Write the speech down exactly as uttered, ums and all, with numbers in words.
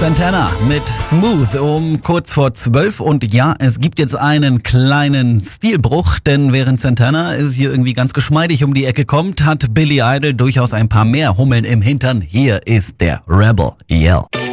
Santana mit Smooth um kurz vor zwölf. Und ja, es gibt jetzt einen kleinen Stilbruch, denn während Santana es hier irgendwie ganz geschmeidig um die Ecke kommt, hat Billy Idol durchaus ein paar mehr Hummeln im Hintern. Hier ist der Rebel Yell.